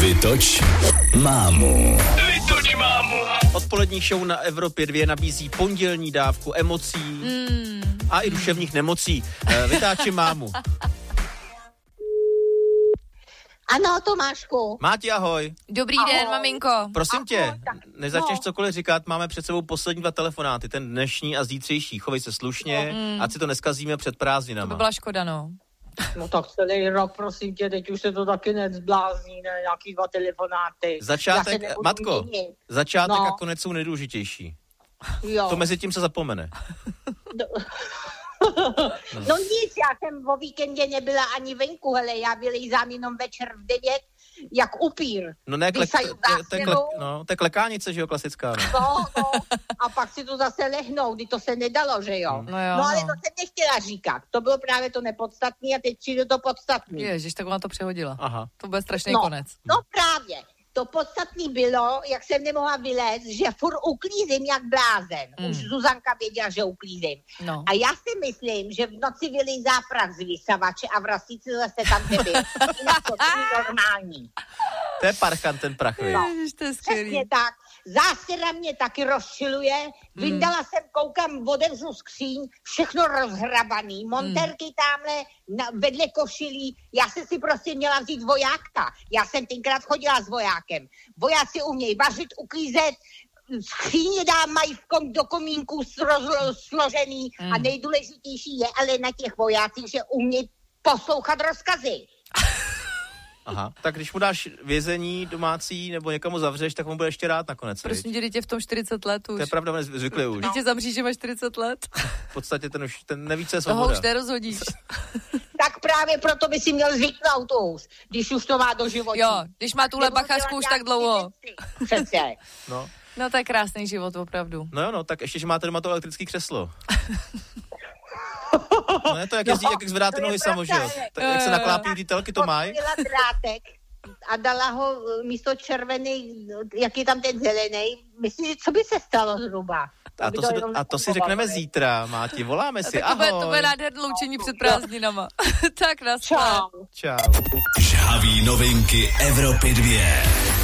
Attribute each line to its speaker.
Speaker 1: Vytoč mámu.
Speaker 2: Vytoč mámu.
Speaker 3: Odpolední show na Evropě 2 nabízí pondělní dávku emocí a i duševních nemocí. Vytáčím mámu.
Speaker 4: Ano, Tomášku.
Speaker 3: Máti, ahoj.
Speaker 5: Dobrý den, maminko.
Speaker 3: Prosím tě, než začneš cokoliv říkat, máme před sebou poslední 2 telefonáty, ten dnešní a zítřejší. Chovej se slušně, ať si to neskazíme před prázdninama.
Speaker 5: To by byla škoda, no.
Speaker 4: No tak celý rok, prosím tě, teď už se to taky nezblázní, ne, nějaký 2 telefonáty.
Speaker 3: Začátek, Matko, začátek
Speaker 4: no.
Speaker 3: A konec jsou nejdůležitější.
Speaker 4: Jo.
Speaker 3: To mezi tím se zapomene.
Speaker 4: No nic, já jsem o víkendě nebyla ani venku, hele, já vylejzám jenom večer v 9, jak upír.
Speaker 3: No ne, to je klekánice, že jo, klasická.
Speaker 4: No, a pak si to zase lehnou, kdy to se nedalo, že jo. No ale to jsem nechtěla říkat, to bylo právě to nepodstatné a teď přijde to podstatné.
Speaker 5: Ježiš, tak ona to přehodila.
Speaker 3: Aha.
Speaker 5: To bude strašný konec.
Speaker 4: No právě. To podstatný bylo, jak jsem nemohla vylézt, že furt uklízím jak blázen. Už Zuzanka věděla, že uklízím. No. A já si myslím, že v noci vylízá prach z vysavače a v rasíci zase tam nebyl. Jinak to není normální.
Speaker 3: To je parchant, ten prach.
Speaker 4: No,
Speaker 5: to je skvělý.
Speaker 4: Přesně tak. Zástěra mě taky rozčiluje. Vyndala jsem, koukám, otevřu skříň, všechno rozhrabaný. Monterky tamhle vedle košilí. Já jsem si prostě měla vzít vojáka. Já jsem tenkrát chodila s vojákem. Vojáci umějí vařit, uklízet, skříně mají do komínku složený a nejdůležitější je ale na těch vojácích, že umějí poslouchat rozkazy.
Speaker 3: Aha, tak když mu dáš vězení domácí nebo někomu zavřeš, tak mu bude ještě rád nakonec.
Speaker 5: Prosím tě, dítě v tom 40 let už.
Speaker 3: To je pravda, on je zvyklý už.
Speaker 5: Dítě zamří, že má 40 let.
Speaker 3: V podstatě ten neví, co je svoboda.
Speaker 5: Toho už nerozhodíš.
Speaker 4: Tak právě proto by si měl zvyknout už, když už to má do života.
Speaker 5: Jo, když má tuhle bachařku už tak dlouho.
Speaker 4: Přece.
Speaker 5: No to je krásný život, opravdu.
Speaker 3: No, tak ještě, že máte doma to elektrické křeslo. No je to, jak jezdí, jak zvedáte nohy samo, že jo? Tak jak se naklápí ty telky, to mají.
Speaker 4: Drátek a dala ho místo červený, jak je tam ten zelený. Myslím, co by se stalo zhruba?
Speaker 3: A to si řekneme zítra, Máti, voláme si, ahoj.
Speaker 5: To bude nádherné loučení před prázdninama. Tak naschle.
Speaker 4: Čau.
Speaker 3: Čau.
Speaker 1: Žhaví novinky Evropy 2.